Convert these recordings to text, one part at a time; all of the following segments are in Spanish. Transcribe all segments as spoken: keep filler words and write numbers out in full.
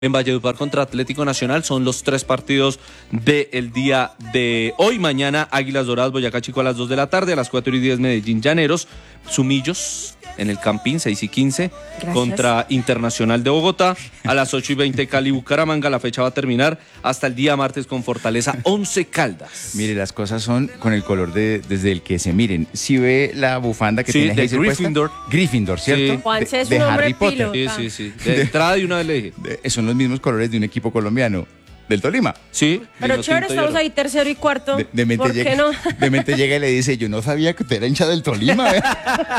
en Valledupar contra Atlético Nacional. Son los tres partidos del día de hoy. Mañana Águilas Doradas, Boyacá Chico a las dos de la tarde. A las cuatro y diez Medellín Llaneros. Sumillos en el Campín, seis y quince. Gracias. Contra Internacional de Bogotá. A las ocho y veinte Cali Bucaramanga. La fecha va a terminar hasta el día martes con Fortaleza Once Caldas. Mire, las cosas son con el color de desde el que se miren. Si ve la bufanda que sí, tiene de Gryffindor. Puesta, Gryffindor, ¿cierto? Sí. Juanse de, es de un Harry hombre Potter. pilo. Sí, sí, sí. De entrada y una vez le dije. De, son los mismos colores de un equipo colombiano. Del Tolima. Sí. Pero chévere, estamos ahí tercero y cuarto. De, de mente ¿Por llega, qué no? De mente llega y le dice, yo no sabía que usted era hincha del Tolima. ¿eh?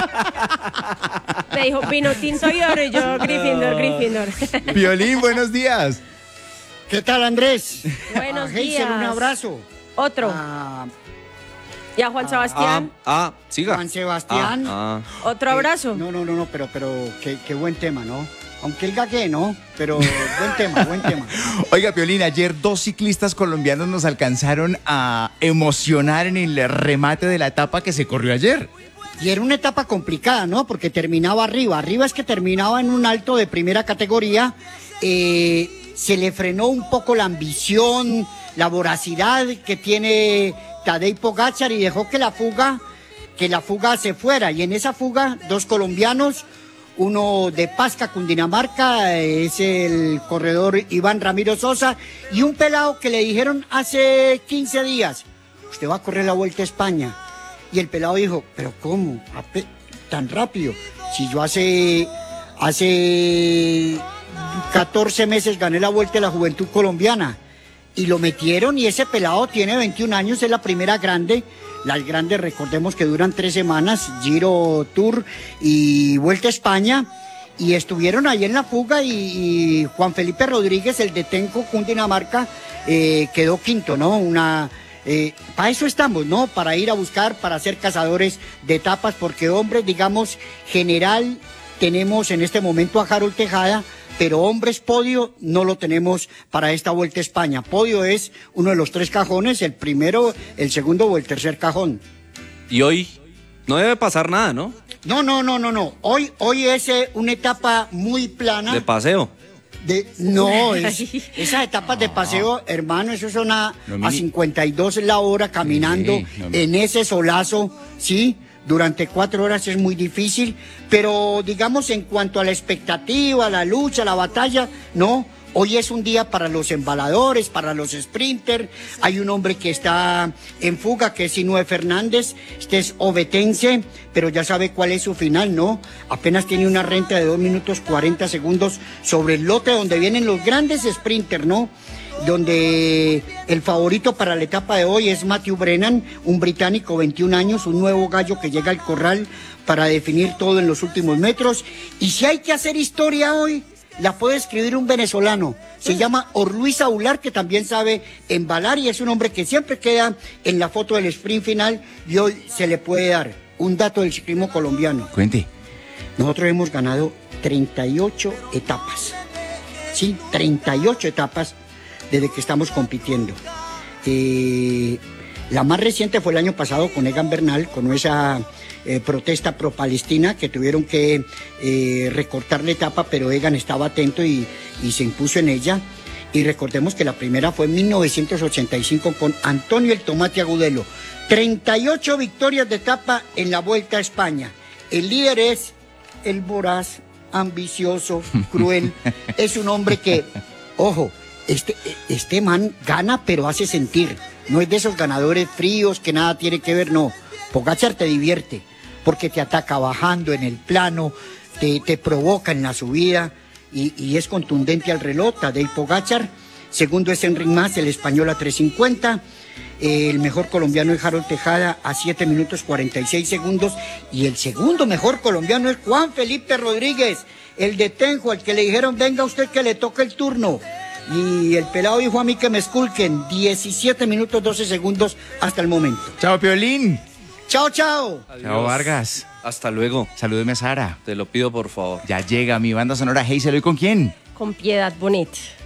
Le dijo, vino tinto y oro y yo, Gryffindor, Gryffindor. Violín, buenos días. ¿Qué tal, Andrés? Buenos a Hazel, días. un abrazo. Otro. A Y a Juan Sebastián. Ah, ah, siga. Juan Sebastián. Ah, ah. Otro abrazo. Eh, no, no, no, no, pero, pero qué, qué buen tema, ¿no? Aunque él gagué, ¿no? Pero buen tema, buen tema. Oiga, Piolín, ayer dos ciclistas colombianos nos alcanzaron a emocionar en el remate de la etapa que se corrió ayer. Y era una etapa complicada, ¿no? Porque terminaba arriba. Arriba es que terminaba en un alto de primera categoría. Eh, se le frenó un poco la ambición, la voracidad que tiene Tadej Pogačar y dejó que la fuga, que la fuga se fuera. Y en esa fuga, dos colombianos, uno de Pasca, Cundinamarca, es el corredor Iván Ramiro Sosa, y un pelado que le dijeron hace quince días, usted va a correr la Vuelta a España. Y el pelado dijo, ¿pero cómo? ¿Tan rápido? Si yo hace, hace catorce meses gané la Vuelta de la Juventud Colombiana. Y lo metieron, y ese pelado tiene veintiún años, es la primera grande. Las grandes, recordemos que duran tres semanas, Giro, Tour y Vuelta a España. Y estuvieron ahí en la fuga, y, y Juan Felipe Rodríguez, el de Tenco, Cundinamarca, eh, quedó quinto, ¿no? Una... Eh, para eso estamos, ¿no? Para ir a buscar, para ser cazadores de etapas, porque hombres, digamos, general, tenemos en este momento a Harold Tejada, pero hombres podio no lo tenemos para esta Vuelta a España. Podio es uno de los tres cajones, el primero, el segundo o el tercer cajón. Y hoy no debe pasar nada, ¿no? No, no, no, no, no. Hoy, hoy es eh, una etapa muy plana. De paseo. De, no, es, esas etapas de paseo, hermano, eso son a, no, a cincuenta y dos la hora caminando sí, no, en ese solazo, ¿sí? Durante cuatro horas es muy difícil, pero digamos en cuanto a la expectativa, la lucha, la batalla, no. Hoy es un día para los embaladores, para los sprinters. Hay un hombre que está en fuga, que es Sinue Fernández. Este es ovetense, pero ya sabe cuál es su final, ¿no? Apenas tiene una renta de dos minutos cuarenta segundos sobre el lote donde vienen los grandes sprinters, ¿no? Donde el favorito para la etapa de hoy es Matthew Brennan, un británico, veintiún años, un nuevo gallo que llega al corral para definir todo en los últimos metros. Y si hay que hacer historia hoy, la puede escribir un venezolano, se llama Orluis Aular, que también sabe embalar y es un hombre que siempre queda en la foto del sprint final, y hoy se le puede dar un dato del ciclismo colombiano. Cuente. Nosotros hemos ganado treinta y ocho etapas, sí, treinta y ocho etapas desde que estamos compitiendo. Eh, la más reciente fue el año pasado con Egan Bernal, con esa eh, protesta pro-palestina que tuvieron que eh, recortar la etapa, pero Egan estaba atento y, y se impuso en ella. Y recordemos que la primera fue en mil novecientos ochenta y cinco con Antonio el Tomate Agudelo. treinta y ocho victorias de etapa en la Vuelta a España. El líder es el voraz, ambicioso, cruel. Es un hombre que, ojo, este, este man gana pero hace sentir. No es de esos ganadores fríos que nada tiene que ver, no. Pogačar te divierte porque te ataca bajando en el plano, te, te provoca en la subida y, y es contundente al reloj. Tadej Pogačar. Segundo es Enric Mas, el español, a tres cincuenta. Eh, el mejor colombiano es Harold Tejada a siete minutos cuarenta y seis segundos. Y el segundo mejor colombiano es Juan Felipe Rodríguez, el de Tenjo, al que le dijeron, venga usted que le toca el turno. Y el pelado dijo a mí que me esculquen, diecisiete minutos doce segundos hasta el momento. Chao, Piolín. Chao, chao. Adiós. Chao, Vargas. Hasta luego. Salúdeme a Sara. Te lo pido, por favor. Ya llega mi banda sonora Hazel, ¿hoy con quién? Con Piedad Bonet.